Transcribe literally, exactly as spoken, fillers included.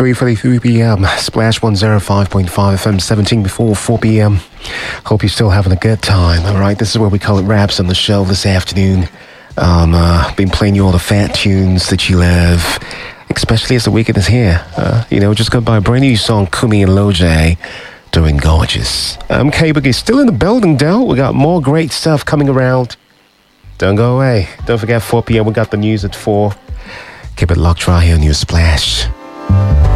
three thirty-three p.m. Splash one oh five point five F M, seventeen before four p.m. Hope you're still having a good time. All right, this is what we call it Raps on the Show this afternoon. Um, uh, been playing you all the fat tunes that you love, especially as the weekend is here. Uh, you know, just got by a brand new song, Kumi and Lojay, doing Gorgeous. I'm K-Boogie, still in the building, though. We got more great stuff coming around. Don't go away. Don't forget, four p.m. we got the news at four. Keep it locked right here on your Splash.